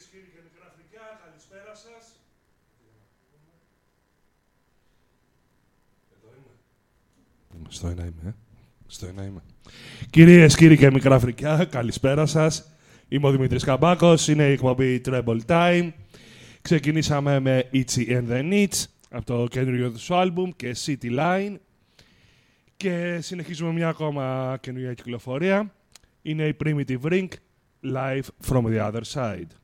Κυρίες και κύριοι και μικρά φρικιά, καλησπέρα σας. Στο ένα είμαι, Στο ένα είμαι. Κυρίες, κύριοι και μικρά φρικιά, καλησπέρα σας. Είμαι ο Δημήτρης Καμπάκος, είναι η εκπομπή Treble Time. Ξεκινήσαμε με Itchy and the Needs από το καινούριο του άλμπουμ και City Line. Και συνεχίζουμε μια ακόμα καινούργια κυκλοφορία. Είναι η Primitive Ring, Live from the Other Side.